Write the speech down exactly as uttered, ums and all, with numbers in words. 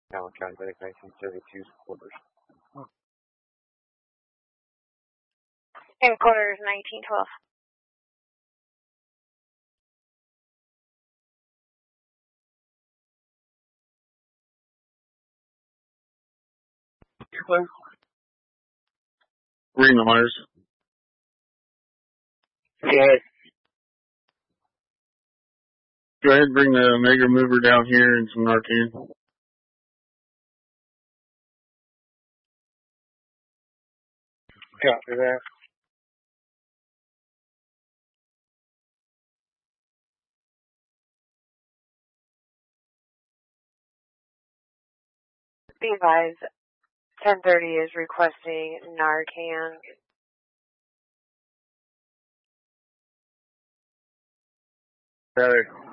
Allen County Medic nineteen seventy-two's quarters. In quarters nineteen twelve. Clear. Reno Myers. Yeah. Go ahead and bring the Omega Mover down here and some Narcan. Copy that. Be advised, ten thirty is requesting Narcan. Another